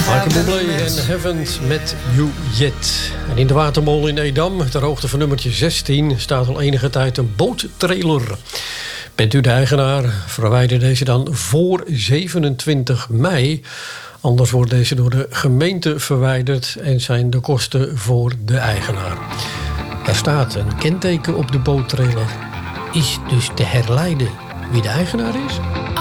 Michael Bublé en Heavens met You Yet. En in de Watermolen in Edam, ter hoogte van nummertje 16... staat al enige tijd een boottrailer. Bent u de eigenaar? Verwijder deze dan voor 27 mei. Anders wordt deze door de gemeente verwijderd... en zijn de kosten voor de eigenaar. Er staat een kenteken op de boottrailer. Is dus te herleiden wie de eigenaar is?